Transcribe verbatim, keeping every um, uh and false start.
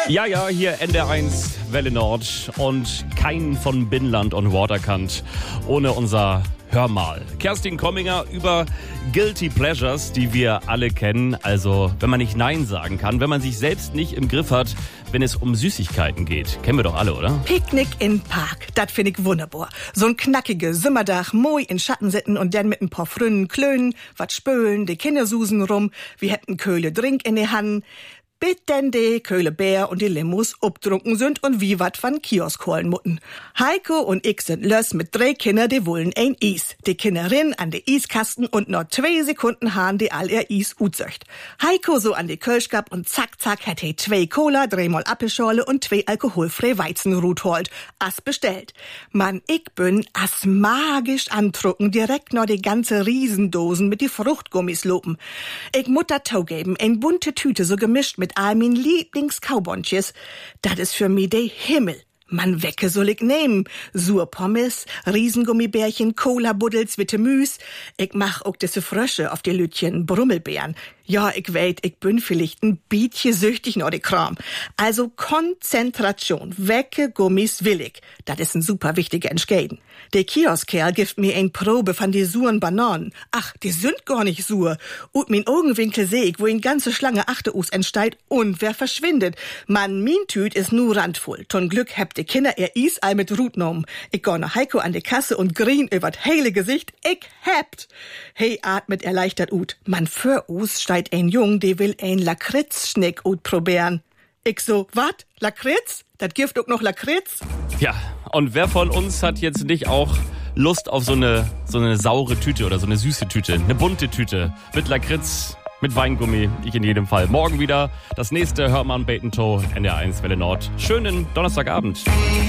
Ja, ja, hier N D R eins Welle Nord und kein von Binland und Waterkant ohne unser Hör mal. Kerstin Komminger über Guilty Pleasures, die wir alle kennen. Also, wenn man nicht Nein sagen kann, wenn man sich selbst nicht im Griff hat, wenn es um Süßigkeiten geht. Kennen wir doch alle, oder? Picknick in Park, das finde ich wunderbar. So ein knackige Sommerdach, moi in Schatten sitzen und dann mit ein paar Frünnen klönen, wat spölen, die Kinder susen rum, wir hätten Köhle Drink in die Hand. Bis denn die Köhle Bär und die Limos obtrunken sind und wie wat van Kiosk holen mutten. Heiko und ich sind lös mit drei Kinder, die wollen ein Is. Die Kinderin an die Iskasten und noch zwei Sekunden haben die all ihr Is utsöcht. Heiko so an die Kölschgab und zack, zack, hat he zwei Cola, dreimal Apfelschorle und zwei alkoholfrei Weizenrut holt. As bestellt. Mann, ich bin as magisch antrucken, direkt noch die ganze Riesendosen mit die Fruchtgummis lopen. Ich mutter Tau geben, ein bunte Tüte so gemischt mit mit all min Lieblings-Kaubontjes. Das ist für mich der Himmel. Man wecke soll ich nehmen. Surpommes, Riesengummibärchen, Cola-Buddels, Witte-Müs. Ich mach auch diese Frösche auf die Lütchen, Brummelbeeren. Ja, ich weet, ich bin vielleicht ein Bietje süchtig noch die Kram. Also Konzentration, wecke Gummis willig. Das ist ein super wichtiger Entscheiden. Der Kioskkerl gibt mir ein Probe von die suren Bananen. Ach, die sind gar nicht sur. Und min Augenwinkel seh ich, wo in ganze Schlange Achteus entsteigt und wer verschwindet. Man, min Tüt ist nur randvoll. Ton Glück habt die Kinder ihr Is all mit Rut genommen. Ich geh nach Heiko an die Kasse und grin übert heile Gesicht. Ich habt. Hey, atmet erleichtert ut. Man für us steigt ein Jung, die will ein Lakritz-Schneck ut probieren. Ich so, wat? Lakritz? Das gibt auch noch Lakritz? Ja, und wer von uns hat jetzt nicht auch Lust auf so eine, so eine saure Tüte oder so eine süße Tüte, eine bunte Tüte mit Lakritz, mit Weingummi, ich in jedem Fall. Morgen wieder das nächste Hörmann Bacon Toe, N D R eins Welle Nord. Schönen Donnerstagabend.